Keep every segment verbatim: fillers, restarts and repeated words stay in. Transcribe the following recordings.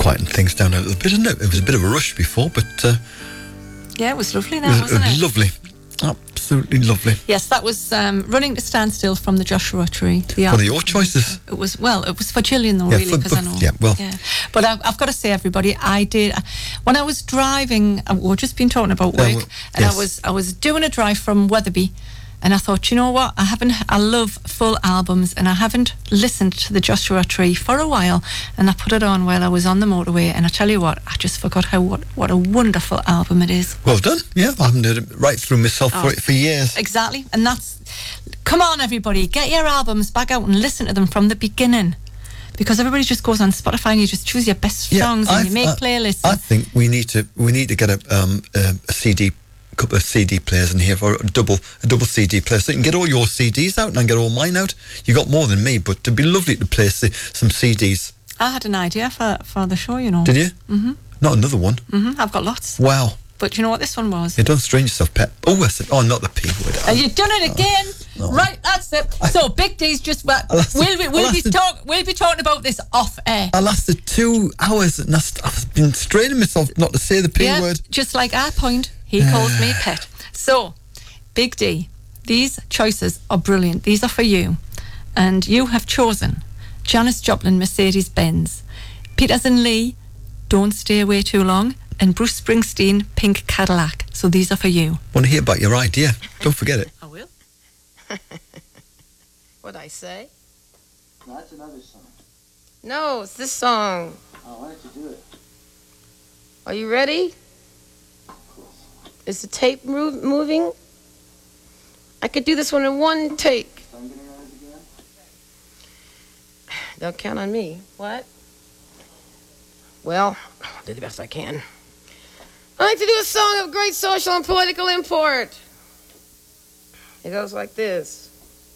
quieting things down a little bit, isn't it? It was a bit of a rush before, but uh, yeah, it was lovely. That it was, wasn't it was it? lovely, absolutely lovely. Yes, that was um, Running to Standstill from the Joshua Tree. The One of your choices. It was well. It was for Gillian though, Yeah, really, for- because I but- know. yeah, well. yeah. But I've, I've got to say, everybody, I did when I was driving. uh, We've just been talking about work, Yeah, well, and yes. I was I was doing a drive from Wetherby. And I thought, you know what? I haven't. I love full albums, and I haven't listened to the Joshua Tree for a while. And I put it on while I was on the motorway, and I tell you what, I just forgot how what, what a wonderful album it is. Well done. Yeah, I haven't heard it right through myself Oh. for, for years. Exactly, and that's. Come on, everybody, get your albums back out and listen to them from the beginning, because everybody just goes on Spotify and you just choose your best songs and I- you make I- playlists. I think we need to we need to get a um a, a C D. Couple of C D players in here for a double a double C D player, so you can get all your C Ds out and I can get all mine out. You got more than me, but it'd be lovely to play c- some C Ds. I had an idea for, for the show, you know. Did you? Mm-hmm. Not another one. Mm-hmm. I've got lots. Wow. But you know what this one was? You don't strain yourself, pet. Oh, I said, oh, not the P word. And you've done it again. no. Right, that's it. So Big D's just well, I lasted- we'll be I we'll be lasted- talk we'll be talking about this off air. I lasted two hours and I st- I've been straining myself not to say the P Yeah, word. just like our point, he calls me pet. So, Big D, these choices are brilliant. These are for you. And you have chosen Janis Joplin, Mercedes-Benz, Peters and Lee, Don't Stay Away Too Long, and Bruce Springsteen, Pink Cadillac. So these are for you. Want to hear about your idea? Don't forget it. I will. What'd I say? No, that's another song. No, it's this song. Oh, why don't you do it? Are you ready? Is the tape move, moving? I could do this one in one take. So I'm getting on it again? Don't count on me. What? Well, I'll do the best I can. I like to do a song of great social and political import. It goes like this.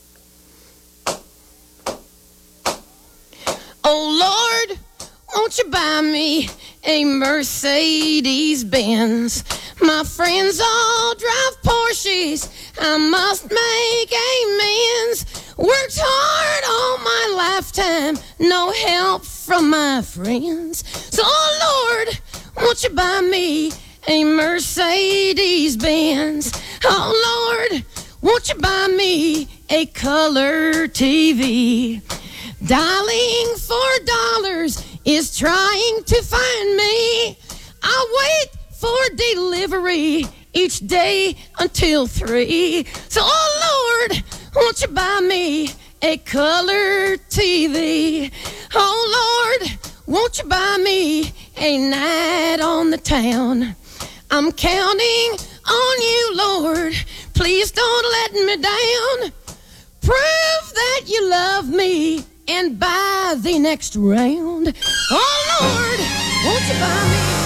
Oh, Lord, won't you buy me a Mercedes-Benz? My friends all drive Porsches. I must make amends. Worked hard all my lifetime. No help from my friends. So, oh, Lord, won't you buy me a Mercedes-Benz? Oh, Lord, won't you buy me a color T V? Dialing for dollars is trying to find me. I wait for delivery each day until three. So, oh Lord, won't you buy me a color T V? Oh Lord, won't you buy me a night on the town? I'm counting on you, Lord. Please don't let me down. Prove that you love me and buy the next round. Oh Lord, won't you buy me